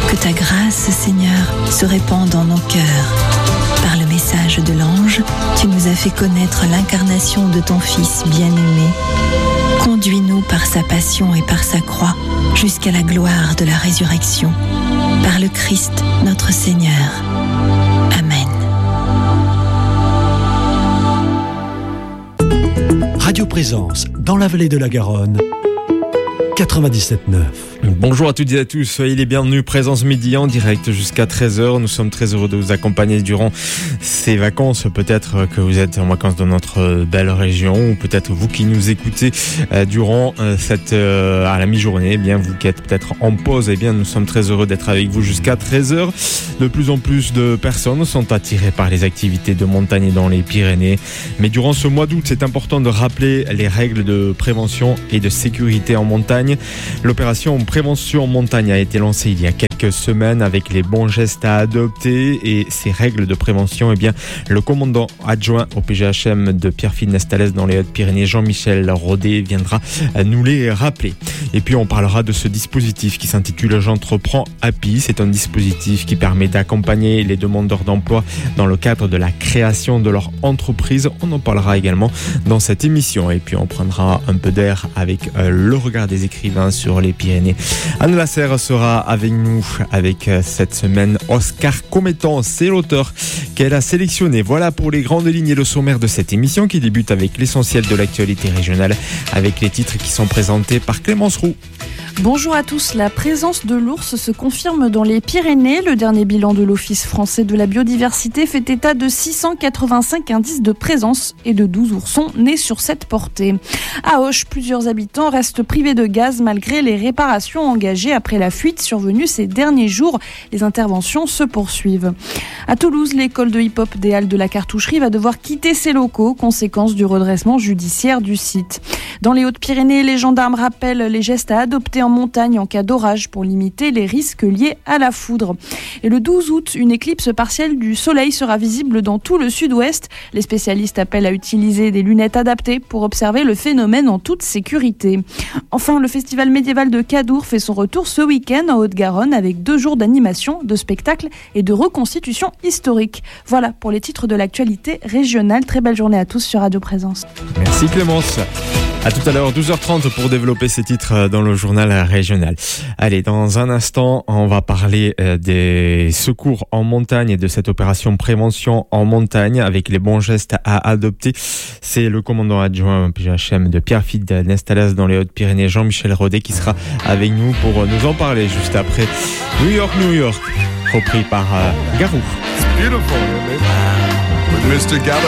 Que ta grâce, Seigneur, se répande dans nos cœurs. Par le message de l'ange, tu nous as fait connaître l'incarnation de ton Fils bien-aimé. Conduis-nous par sa passion et par sa croix jusqu'à la gloire de la résurrection. Par le Christ, notre Seigneur. Amen. Radio Présence, dans la vallée de la Garonne, 97.9. Bonjour à toutes et à tous, soyez les bienvenus. Présence midi en direct jusqu'à 13h. Nous sommes très heureux de vous accompagner durant ces vacances. Peut-être que vous êtes en vacances dans notre belle région, ou peut-être vous qui nous écoutez durant à la mi-journée. Eh bien, vous qui êtes peut-être en pause, eh bien, nous sommes très heureux d'être avec vous jusqu'à 13h. De plus en plus de personnes sont attirées par les activités de montagne dans les Pyrénées. Mais durant ce mois d'août, c'est important de rappeler les règles de prévention et de sécurité en montagne. L'opération Prévention en montagne a été lancée il y a quelques semaines avec les bons gestes à adopter et ces règles de prévention. Eh bien, le commandant adjoint au PGHM de Pierrefitte-Nestales dans les Hautes-Pyrénées, Jean-Michel Rodet, viendra nous les rappeler. Et puis, on parlera de ce dispositif qui s'intitule J'entreprends Happy. C'est un dispositif qui permet d'accompagner les demandeurs d'emploi dans le cadre de la création de leur entreprise. On en parlera également dans cette émission. Et puis, on prendra un peu d'air avec le regard des écrivains sur les Pyrénées. Anne Lasserre sera avec nous avec cette semaine Oscar Comettant. C'est l'auteur qu'elle a sélectionné. Voilà pour les grandes lignes et le sommaire de cette émission qui débute avec l'essentiel de l'actualité régionale avec les titres qui sont présentés par Clémence Roux. Bonjour à tous, la présence de l'ours se confirme dans les Pyrénées. Le dernier bilan de l'Office français de la biodiversité fait état de 685 indices de présence et de 12 oursons nés sur cette portée. À Auch, plusieurs habitants restent privés de gaz malgré les réparations engagées après la fuite survenue ces derniers jours. Les interventions se poursuivent. À Toulouse, l'école de hip-hop des Halles de la Cartoucherie va devoir quitter ses locaux, conséquence du redressement judiciaire du site. Dans les Hautes-Pyrénées, les gendarmes rappellent les gestes à adopter en montagne en cas d'orage pour limiter les risques liés à la foudre. Et le 12 août, une éclipse partielle du soleil sera visible dans tout le sud-ouest. Les spécialistes appellent à utiliser des lunettes adaptées pour observer le phénomène en toute sécurité. Enfin, le festival médiéval de Cadour fait son retour ce week-end en Haute-Garonne avec 2 jours d'animation, de spectacles et de reconstitution historique. Voilà pour les titres de l'actualité régionale. Très belle journée à tous sur Radio Présence. Merci Clémence. À tout à l'heure, 12h30 pour développer ces titres dans le journal régional. Allez, dans un instant, on va parler des secours en montagne et de cette opération prévention en montagne avec les bons gestes à adopter. C'est le commandant adjoint PGHM de Pierrefitte-Nestales dans les Hautes-Pyrénées, Jean-Michel Rodet, qui sera avec nous pour nous en parler juste après New York, repris par Garou. It's beautiful, with Mr. Gallo.